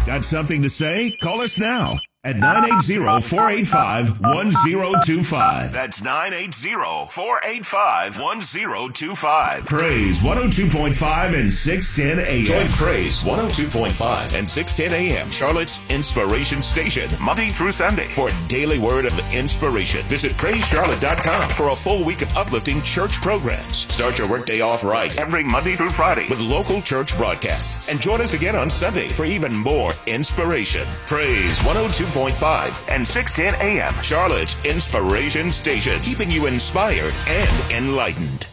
Got something to say? Call us now at 980-485-1025. That's 980-485-1025. Praise 102.5 and 610 AM. Join Praise 102.5 and 610 AM, Charlotte's Inspiration Station, Monday through Sunday for a daily word of inspiration. Visit PraiseCharlotte.com for a full week of uplifting church programs. Start your workday off right every Monday through Friday with local church broadcasts. And join us again on Sunday for even more inspiration. Praise 102.5 and 610 AM, Charlotte's Inspiration Station, keeping you inspired and enlightened.